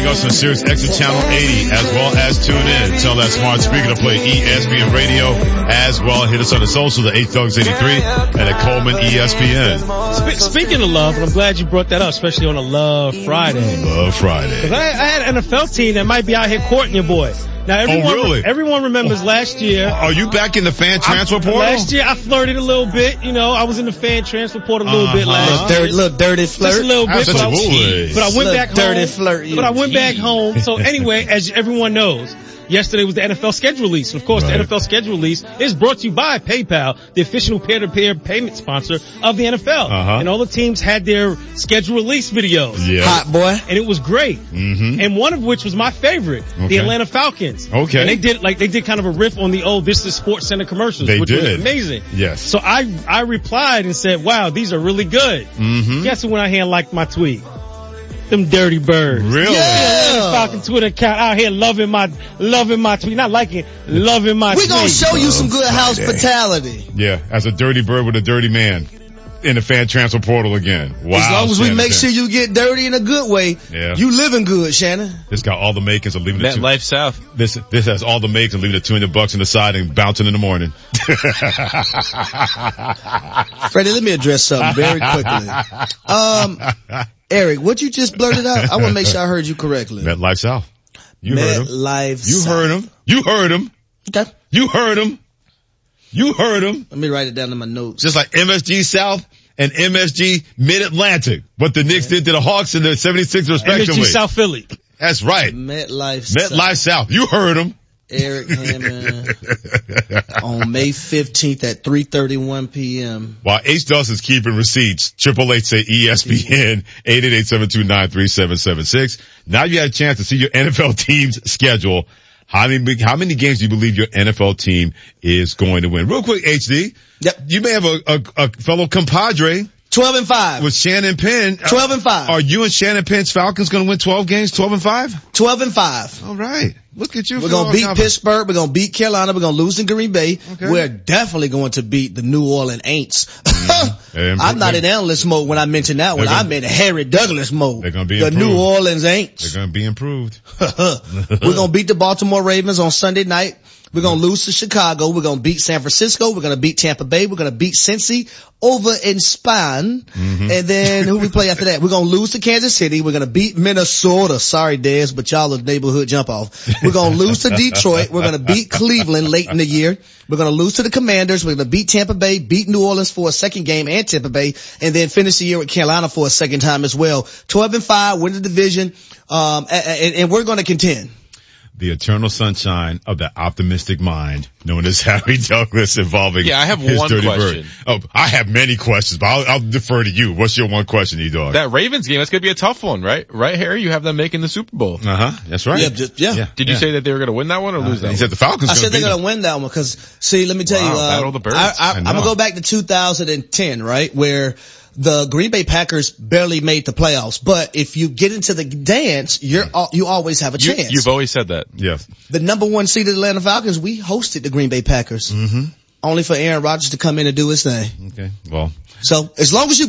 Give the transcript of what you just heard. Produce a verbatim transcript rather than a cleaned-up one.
joining us on Sirius X M Channel eighty, as well as tune in. Tell that smart speaker to play E S P N Radio, as well. Hit us on the social, the eight thugs eighty-three, and at Coleman E S P N. Spe- speaking of love, and I'm glad you brought that up, especially on a Love Friday. Love Friday. Because I, I had an N F L team that might be out here courting your boy. Now everyone, oh, really? everyone remembers oh. last year. Are you back in the fan transfer I, portal? Last year I flirted a little bit. You know, I was in the fan transfer portal a little uh-huh. bit last year. Dirty, little dirty flirt. Just a little bit. But I, was, but I went back dirty home. Flirt, but I went back home. So anyway, as everyone knows, yesterday was the N F L schedule release. Of course, right. The N F L schedule release is brought to you by PayPal, the official peer-to-peer payment sponsor of the N F L. Uh-huh. And all the teams had their schedule release videos. Yeah. Hot boy. And it was great. Mm-hmm. And one of which was my favorite, okay. the Atlanta Falcons. Okay. And they did, like, they did kind of a riff on the old This Is Sports Center commercials, they which did. was amazing. Yes. So I, I replied and said, wow, these are really good. Mm-hmm. Guess who went out here and liked my tweet? Them dirty birds. Really? Yeah. Falcon Twitter account out here loving my, loving my tweet. Not liking, loving my we tweet. We gonna show you some good Friday. hospitality. Yeah, as a dirty bird with a dirty man in the fan transfer portal again. Wow. As long as we Shannon make Penn. sure you get dirty in a good way, yeah. you living good, Shannon. This got all the makings of leaving the Met Life South. This, this has all the makings of leaving the two hundred bucks on the side and bouncing in the morning. Freddie, let me address something very quickly. Um, Eric, what you just blurted out? I want to make sure I heard you correctly. Met Life South. You Met heard him. Life You South. heard him. You heard him. Okay. You heard him. You heard him. Let me write it down in my notes. Just like M S G South and M S G Mid-Atlantic. What the Knicks did to the Hawks and the seventy-six respectively. M S G South Philly. That's right. Met Life Met South. Life South. You heard him. Eric Hammond on May fifteenth at three thirty-one p.m. While H. Dawson's keeping receipts, Triple H say E S P N, eight eight eight, seven two nine, three seven seven six. Now you had a chance to see your N F L team's schedule. How many, how many games do you believe your N F L team is going to win? Real quick, H D. Yep. You may have a, a, a fellow compadre. twelve and five. With Shannon Penn. twelve and five. Are you and Shannon Penn's Falcons going to win twelve games, twelve and five? twelve and five. All right. Look at you. We're going to beat Pittsburgh. We're going to beat Carolina. We're going to lose in Green Bay. Okay. We're definitely going to beat the New Orleans Aints. Mm-hmm. I'm not in analyst mode when I mention that one. Gonna, I'm in Harry Douglas mode. They're going to be the improved. New Orleans Aints. They're going to be improved. We're going to beat the Baltimore Ravens on Sunday night. We're going to lose to Chicago. We're going to beat San Francisco. We're going to beat Tampa Bay. We're going to beat Cincy over in Spain. Mm-hmm. And then who we play after that? We're going to lose to Kansas City. We're going to beat Minnesota. Sorry, Dez, but y'all are neighborhood jump off. We're going to lose to Detroit. We're going to beat Cleveland late in the year. We're going to lose to the Commanders. We're going to beat Tampa Bay, beat New Orleans for a second game and Tampa Bay, and then finish the year with Carolina for a second time as well. twelve and five, win the division, um, and, and we're going to contend. The eternal sunshine of the optimistic mind known as Harry Douglas involving Yeah, I have his one dirty question. bird. Oh, I have many questions, but I'll, I'll defer to you. What's your one question, E-Dog? That Ravens game, that's going to be a tough one, right? Right, Harry? You have them making the Super Bowl. Uh-huh. That's right. Yeah, just, yeah. yeah. Did you yeah. say that they were going to win that one or Uh, lose that he one? said the Falcons I said they're going going to win that one because, see, let me tell Wow, you, uh, Battle of the Birds. I, I, I I'm know. going to go back to two thousand ten, right, where the Green Bay Packers barely made the playoffs. But if you get into the dance, you're al- you always have a You, chance. you've always said that. Yes. The number one seeded Atlanta Falcons, we hosted the Green Bay Packers. Mm-hmm. Only for Aaron Rodgers to come in and do his thing. Okay. Well. So as long as you